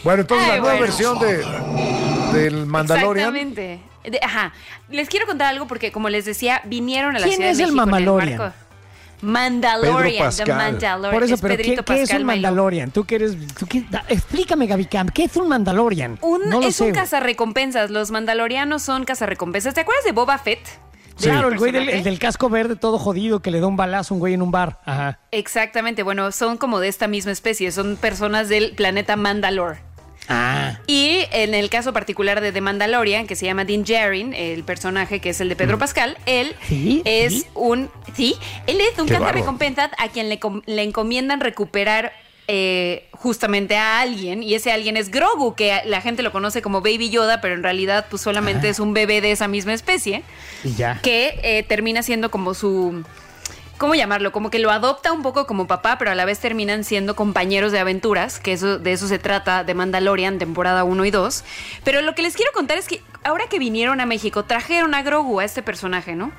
Bueno, entonces la nueva versión del Mandalorian. Exactamente. Ajá. Les quiero contar algo porque, como les decía, vinieron a la ¿Quién Ciudad es de el México Mandalorian? en el marco. Mandalorian, Pedro Pascal. The Mandalorian. Por eso, es pero Pedrito ¿qué es Pascal un Mailo. Mandalorian? Explícame, Gaby Cam, ¿qué es un Mandalorian? No lo Es sé, un güey. cazarrecompensas. Los mandalorianos son cazarrecompensas. ¿Te acuerdas de Boba Fett? Claro, el güey personaje. el del casco verde todo jodido que le da un balazo a un güey en un bar. Ajá. Exactamente. Bueno, son como de esta misma especie. Son personas del planeta Mandalore. Ah. Y en el caso particular de The Mandalorian, que se llama Din Djarin, el personaje que es el de Pedro Pascal, él ¿Sí? es ¿Sí? un Qué cazarrecompensas a quien le encomiendan recuperar justamente a alguien, y ese alguien es Grogu, que la gente lo conoce como Baby Yoda, pero en realidad pues solamente es un bebé de esa misma especie, Y ya. que termina siendo como su... ¿Cómo llamarlo? Como que lo adopta un poco como papá, pero a la vez terminan siendo compañeros de aventuras, que de eso se trata de Mandalorian, temporada 1 y 2. Pero lo que les quiero contar es que ahora que vinieron a México, trajeron a Grogu, a este personaje, ¿no?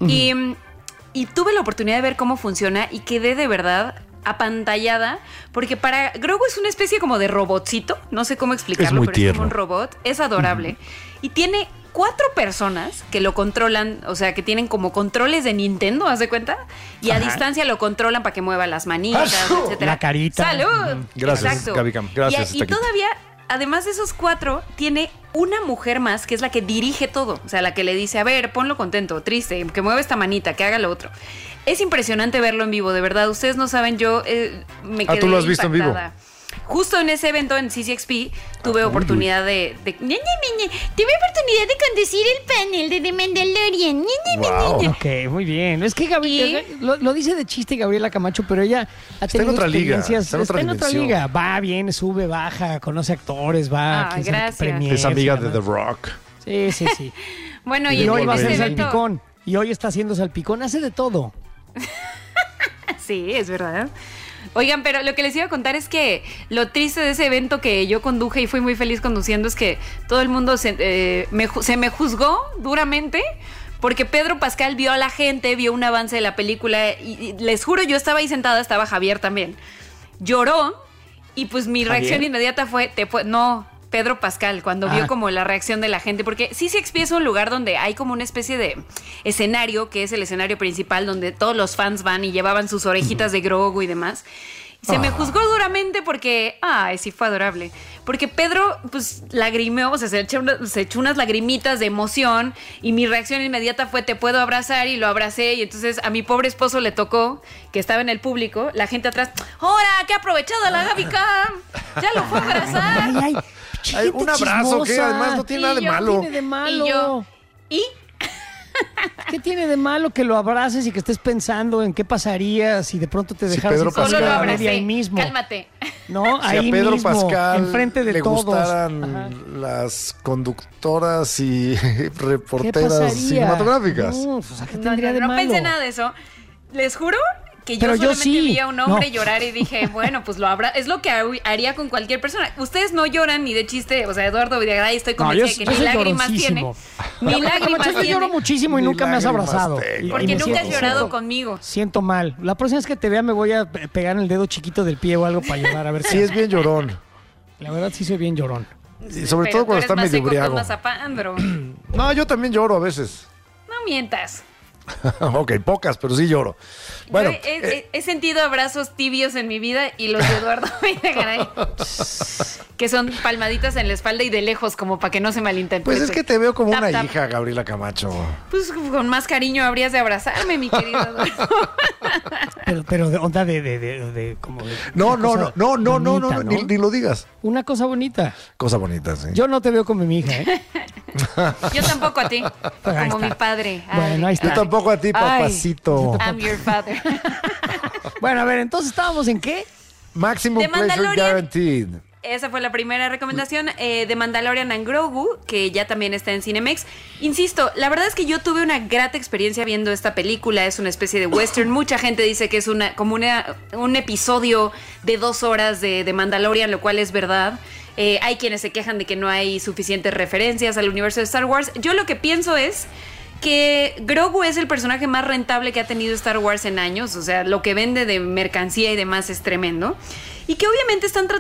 Y tuve la oportunidad de ver cómo funciona y quedé de verdad apantallada, porque para Grogu es una especie como de robotcito, no sé cómo explicarlo, muy pero tierno. es como un robot, es adorable. Y tiene 4 personas que lo controlan, o sea, que tienen como controles de Nintendo, ¿haz de cuenta? Y a Ajá. distancia lo controlan para que mueva las manitas, ¡Asu! etcétera. La carita. ¡Salud! Gracias, Exacto. Gaby Cam. Gracias, Y está aquí. todavía, además de esos 4, tiene una mujer más que es la que dirige todo. O sea, la que le dice, a ver, ponlo contento, triste, que mueva esta manita, que haga lo otro. Es impresionante verlo en vivo, de verdad. Ustedes no saben, yo me quedé ¿tú lo has visto en vivo? impactada. Justo en ese evento en CCXP tuve oportunidad de tuve oportunidad de conducir el panel de The Mandalorian. Wow. Ok, muy bien. Es que Gabriela lo dice de chiste Gabriela Camacho, pero ella ha Está en tenido otra liga, experiencias. está en otra en otra dimensión. liga. Va, viene, sube, baja, conoce actores, va. Ah, quién sabe qué gracias. premiers Es amiga y de demás. The Rock. Sí, sí, sí. Bueno, Y y hoy en va a ese ser evento... salpicón. Y hoy está haciendo salpicón. Hace de todo. Sí, es verdad. Oigan, pero lo que les iba a contar es que lo triste de ese evento que yo conduje y fui muy feliz conduciendo es que todo el mundo se me juzgó duramente porque Pedro Pascal vio a la gente, vio un avance de la película y les juro, yo estaba ahí sentada, estaba Javier también. Lloró y pues mi reacción inmediata fue, no, Pedro Pascal, cuando vio como la reacción de la gente, porque CCXP es un lugar donde hay como una especie de escenario, que es el escenario principal, donde todos los fans van y llevaban sus orejitas de Grogu y demás. Se me juzgó duramente porque, sí fue adorable, porque Pedro, pues, lagrimeó, o sea, se echó unas lagrimitas de emoción y mi reacción inmediata fue, te puedo abrazar, y lo abracé, y entonces a mi pobre esposo le tocó, que estaba en el público, la gente atrás, ¡ahora, qué aprovechada la Gaby Cam! ¡Ya lo fue a abrazar! Ay, Ay, un abrazo que además no tiene nada de malo. ¿Qué tiene de malo? Y yo, ¿y? ¿Qué tiene de malo que lo abraces y que estés pensando en qué pasaría si de pronto te Si dejaras Pedro ir Pascal- Solo lo a Pascal. abracé. ahí mismo? Cálmate. No, Si ahí a Pedro mismo, Pascal enfrente de le todos. gustaran Ajá. las conductoras y ¿Qué reporteras pasaría? cinematográficas. No, pues, ¿a ¿qué No, tendría de no malo? pensé nada de eso. Les juro que yo Pero yo solamente sí. vi a un hombre No. llorar y dije, bueno, pues lo habrá. Es lo que haría con cualquier persona. Ustedes no lloran ni de chiste. O sea, Eduardo Villagrán, estoy No, yo, convencida yo que soy ni lágrimas tiene. lloroncísimo. Ni Gabriela lágrimas Camacho, yo tiene. lloro muchísimo y Ni nunca me has lágrimas abrazado. tengo. Y Porque me nunca has siento- llorado conmigo. Siento mal. La próxima vez que te vea me voy a pegar en el dedo chiquito del pie o algo para llorar. A ver Sí, es bien llorón. La verdad sí soy bien llorón. Y sobre Pero todo cuando tú está eres más medio seco que un briago. mazapán, bro. No, yo también lloro a veces. No mientas. Ok, pocas, pero sí lloro. Bueno, Yo he sentido abrazos tibios en mi vida y los de Eduardo Villagrán, que son palmaditas en la espalda y de lejos, como para que no se malinterprete. pues es que te veo como Tap, una tap. hija, Gabriela Camacho. Pues con más cariño habrías de abrazarme, mi querido Eduardo. Pero de onda de como de No, una no, cosa no, no, no, no, bonita, no, ni lo digas. Una cosa bonita. Cosa bonita, sí. Yo no te veo como mi hija, ¿eh? Yo tampoco a ti, Ahí como está. mi padre. Bueno, ahí Yo está. tampoco a ti, Ay. papacito. I'm your father. Bueno, a ver, entonces estábamos en qué? Maximum The Pleasure Mandalorian. Guaranteed. Esa fue la primera recomendación de Mandalorian and Grogu, que ya también está en Cinemex. Insisto, la verdad es que yo tuve una grata experiencia viendo esta película. Es una especie de western. Mucha gente dice que es un episodio de 2 horas de Mandalorian, lo cual es verdad. Hay quienes se quejan de que no hay suficientes referencias al universo de Star Wars. Yo lo que pienso es que Grogu es el personaje más rentable que ha tenido Star Wars en años. O sea, lo que vende de mercancía y demás es tremendo. Y que obviamente están tratando